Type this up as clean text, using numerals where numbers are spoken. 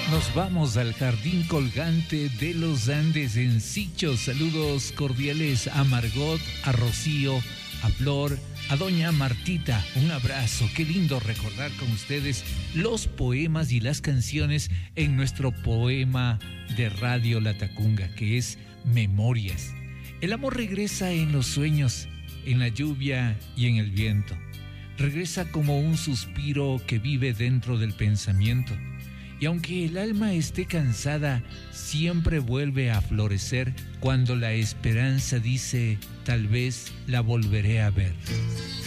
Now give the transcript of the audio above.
Nos vamos al jardín colgante de los Andes en Sichos. Saludos cordiales a Margot, a Rocío, a Flor, a doña Martita. Un abrazo. Qué lindo recordar con ustedes los poemas y las canciones en nuestro poema de Radio Latacunga, que es Memorias. El amor regresa en los sueños, en la lluvia y en el viento. Regresa como un suspiro que vive dentro del pensamiento. Y aunque el alma esté cansada, siempre vuelve a florecer cuando la esperanza dice, tal vez la volveré a ver.